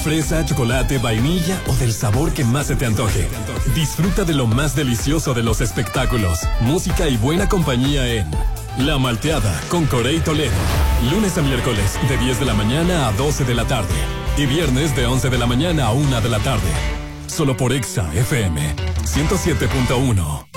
fresa, chocolate, vainilla o del sabor que más se te antoje. Disfruta de lo más delicioso de los espectáculos, música y buena compañía en La Malteada con Corey Toledo. Lunes a miércoles de 10 de la mañana a 12 de la tarde. Y viernes de 11 de la mañana a 1 de la tarde. Solo por Exa FM 107.1.